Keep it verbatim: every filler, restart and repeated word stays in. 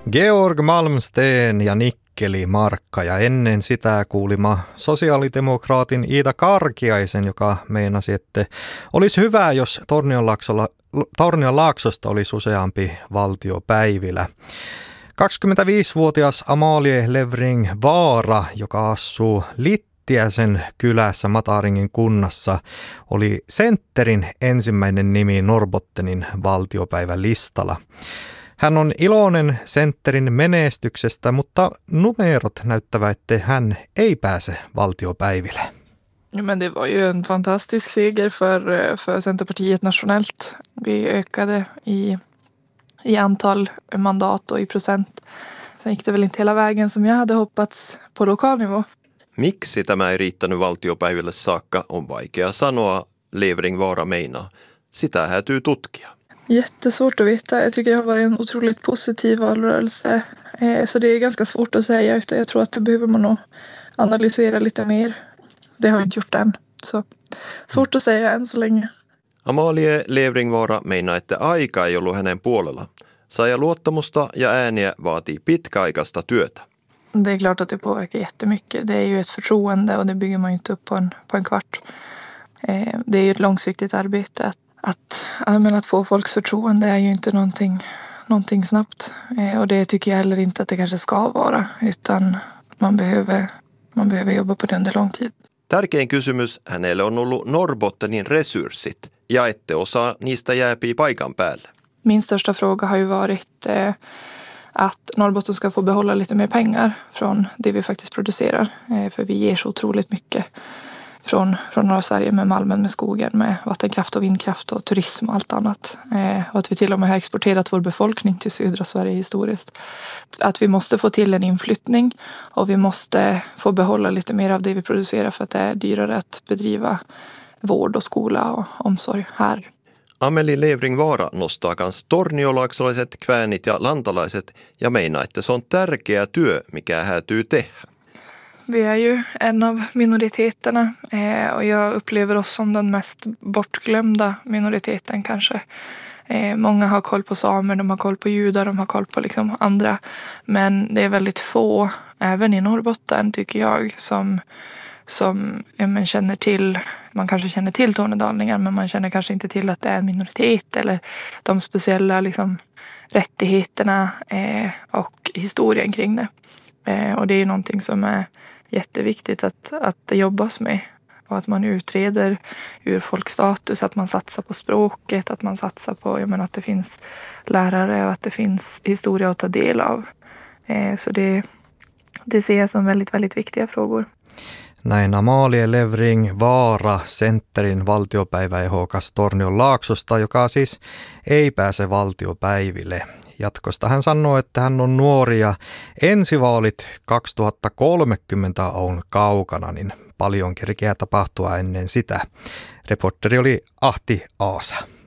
Georg Malmsten ja nikkeli Markka ja ennen sitä kuulima sosiaalidemokraatin Iida Karkiaisen, joka meinasi, että olisi hyvä, jos Tornionlaaksosta olisi useampi valtiopäivillä. kaksikymmentäviisivuotias Amalie Levring Vaara, joka asuu Littiäsen kylässä Mataringin kunnassa, oli Centerin ensimmäinen nimi Norrbottenin valtiopäivän listalla. Hän on iloinen Centerin menestyksestä, mutta numerot näyttävät, että hän ei pääse valtiopäiville. Ja, men det var ju en fantastisk seger för, för Centerpartiet nationellt. Vi ökade i, i antal mandat och i procent. Sen gick det väl inte hela vägen som jag hade hoppats på lokalnivå. Miksi tämä ei riittänyt valtiopäiville saakka on vaikea sanoa, Levring Vaara meinaa. Sitä häätyy tutkia. Jättesvårt att veta. Jag tycker det har varit en otroligt positiv valrörelse. Eh, så det är ganska svårt att säga. Utan jag tror att det behöver man nog analysera lite mer. Det har jag inte gjort än. Så svårt att säga än så länge. Amalie Levring Vaara meinaa, että aika ei ollut hänen puolella. Saaja luottamusta ja ääniä vaatii pitkäaikaista työtä. Det är klart att det påverkar jättemycket. Det är ju ett förtroende och det bygger man ju inte upp på en, på en kvart. Eh, det är ju ett långsiktigt arbete. Att, att, att, att få folks förtroende är ju inte någonting, någonting snabbt. Eh, och det tycker jag heller inte att det kanske ska vara. Utan man behöver, man behöver jobba på det under lång tid. Tärkein kysymys hänelle on ollut Norrbottenin resurssit ja että osa niistä jääpii paikan päälle. Min största fråga har ju varit eh, att Norrbotten ska få behålla lite mer pengar från det vi faktiskt producerar. Eh, för vi ger så otroligt mycket från, från norra Sverige med malmen, med skogen, med vattenkraft och vindkraft och turism och allt annat. Eh, och att vi till och med har exporterat vår befolkning till södra Sverige historiskt. Att vi måste få till en inflyttning och vi måste få behålla lite mer av det vi producerar för att det är dyrare att bedriva vård och skola och omsorg här. Amalie Levring Vaara nostaa kans torniolaaksolaiset, kväänit ja lantalaiset ja meinaa, että se on tärkeä työ, mikä häätyy tehdä. Vi är ju en av minoriteterna eh, och jag upplever oss som den mest bortglömda minoriteten kanske. Eh, många har koll på samer, de har koll på judar, de har koll på liksom andra. Men det är väldigt få, även i Norrbotten tycker jag, som, som ja, men känner till, man kanske känner till tornedalingar men man känner kanske inte till att det är en minoritet eller de speciella liksom, rättigheterna eh, och historien kring det. Eh, och det är ju någonting som är jätteviktigt att, att det jobbas med och att man utreder urfolksstatus, att man satsar på språket, att man satsar på jag menar, att det finns lärare och att det finns historia att ta del av. Eh, så det, det ser jag som väldigt, väldigt viktiga frågor. Näin Amalie Levring Vaara Centerin valtiopäiväehdokas Tornionlaaksosta, joka siis ei pääse valtiopäiville. Jatkosta hän sanoo, että hän on nuori ja ensivaalit kaksituhattakolmekymmentä on kaukana, niin paljon kerkeää tapahtua ennen sitä. Reporteri oli Ahti Aasa.